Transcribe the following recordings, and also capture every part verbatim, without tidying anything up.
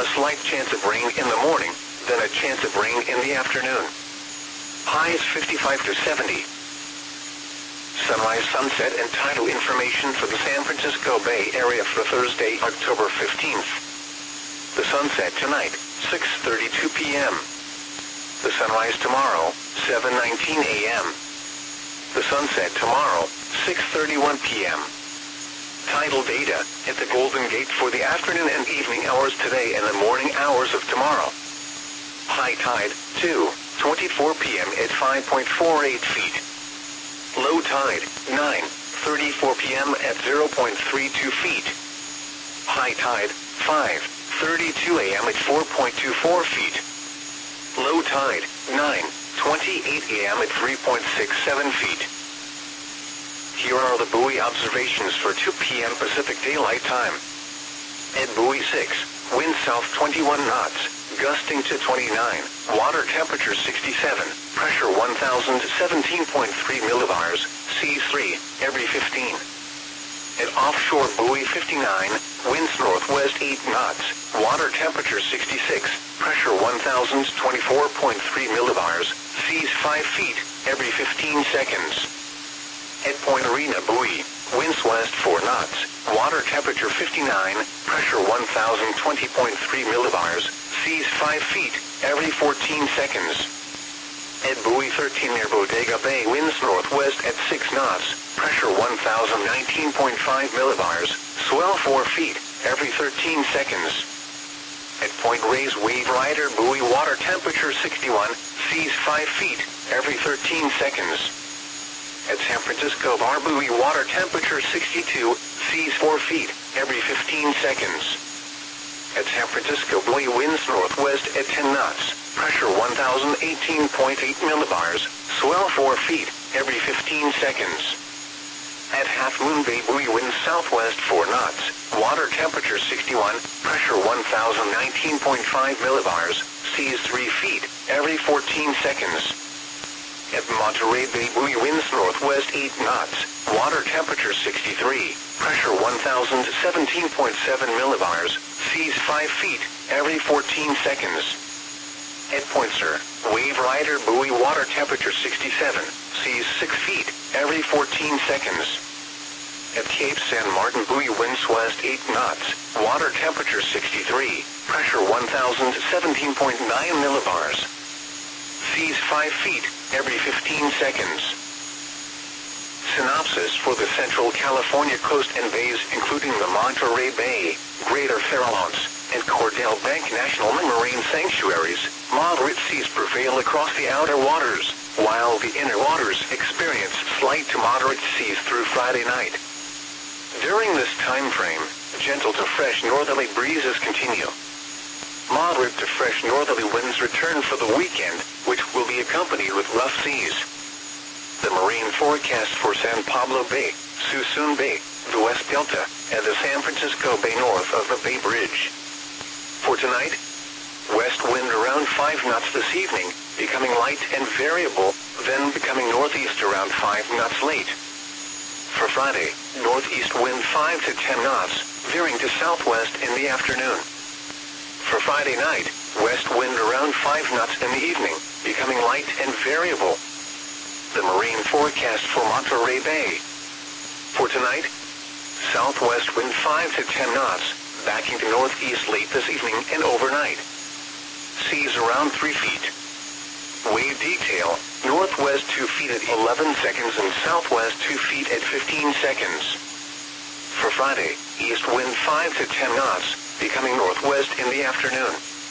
slight chance of rain in the morning, then a chance of rain in the afternoon. Highs fifty-five to seventy. Sunrise, sunset, and tidal information for the San Francisco Bay Area for Thursday, October fifteenth. The sunset tonight, six thirty-two p m The sunrise tomorrow, seven nineteen a m The sunset tomorrow, six thirty-one p m Tidal data at the Golden Gate for the afternoon and evening hours today and the morning hours of tomorrow. High tide, two twenty-four p m at five point four eight feet. Low tide, nine thirty-four p m at zero point three two feet. High tide, five thirty-two a m at four point two four feet. Low tide, nine twenty-eight a m at three point six seven feet. Here are the buoy observations for two p m Pacific Daylight Time. At buoy six, wind south twenty-one knots, gusting to twenty-nine, water temperature sixty-seven, pressure one thousand seventeen point three millibars, C three, every fifteen. At offshore buoy fifty-nine, winds northwest eight knots, water temperature sixty-six, pressure one thousand twenty-four point three millibars, seas five feet, every fifteen seconds. At Point Arena buoy, winds west four knots, water temperature fifty-nine, pressure one thousand twenty point three millibars, seas five feet, every fourteen seconds. At buoy thirteen near Bodega Bay, winds northwest at six knots, pressure one thousand nineteen point five millibars, swell four feet, every thirteen seconds. At Point Reyes Wave Rider buoy, water temperature sixty-one, seas five feet, every thirteen seconds. At San Francisco Bar buoy, water temperature sixty-two, seas four feet, every fifteen seconds. At San Francisco buoy, winds northwest at ten knots, pressure one thousand eighteen point eight millibars, swell four feet, every fifteen seconds. At Half Moon Bay buoy, winds southwest four knots, water temperature sixty-one, pressure one thousand nineteen point five millibars, seas three feet, every fourteen seconds. At Monterey Bay buoy, winds northwest eight knots, water temperature sixty-three, pressure one thousand seventeen point seven millibars, seas five feet, every fourteen seconds. At Point Sur, Wave Rider buoy, water temperature sixty-seven, seas six feet, every fourteen seconds. At Cape San Martin buoy, winds west eight knots, water temperature sixty-three, pressure one thousand seventeen point nine millibars, seas five feet, every fifteen seconds. Synopsis for the Central California coast and bays, including the Monterey Bay, Greater Farallones, and Cordell Bank National Marine Sanctuaries. Moderate seas prevail across the outer waters, while the inner waters experience slight to moderate seas through Friday night. During this time frame, gentle to fresh northerly breezes continue. Moderate to fresh northerly winds return for the weekend, which will be accompanied with rough seas. The marine forecast for San Pablo Bay, Suisun Bay, the West Delta, and the San Francisco Bay north of the Bay Bridge. For tonight, west wind around five knots this evening, becoming light and variable, then becoming northeast around five knots late. For Friday, northeast wind five to ten knots, veering to southwest in the afternoon. For Friday night, west wind around five knots in the evening, becoming light and variable. The marine forecast for Monterey Bay. For tonight, southwest wind five to ten knots, backing to northeast late this evening and overnight. Seas around three feet. Wave detail, northwest two feet at eleven seconds and southwest two feet at fifteen seconds. For Friday, east wind five to ten knots, becoming northwest in the afternoon.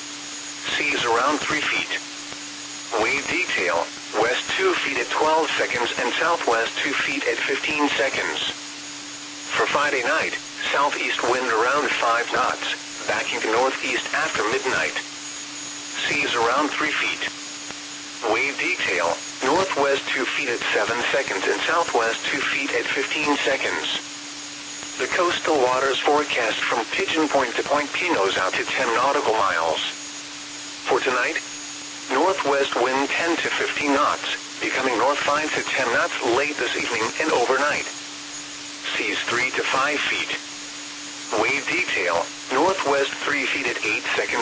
Seas around three feet. Wave detail, west two feet at twelve seconds and southwest two feet at fifteen seconds. For Friday night, southeast wind around five knots, backing to northeast after midnight. Seas around three feet. Wave detail, northwest two feet at seven seconds and southwest two feet at fifteen seconds. The coastal waters forecast from Pigeon Point to Point Pinos out to ten nautical miles. For tonight, northwest wind ten to fifteen knots, becoming north five to ten knots late this evening and overnight. Seas three to five feet. Wave detail, northwest three feet at eight seconds